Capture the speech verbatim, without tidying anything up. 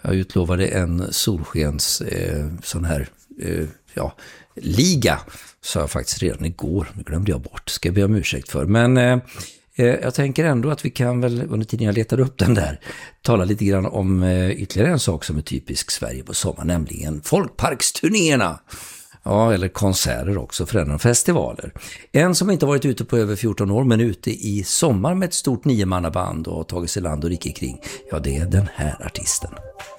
Jag utlovade en solskens eh, sån här eh, ja, liga, sa jag faktiskt redan igår. Nu glömde jag bort, ska jag be om ursäkt för. Men eh, jag tänker ändå att vi kan väl, under tiden jag letar upp den där, tala lite grann om eh, ytterligare en sak som är typisk Sverige på sommar, nämligen folkparksturnéerna. Ja, eller konserter också, för en festivaler. En som inte varit ute på över fjorton år, men ute i sommar med ett stort niomannaband och tagit sig land och rike kring. Ja, det är den här artisten.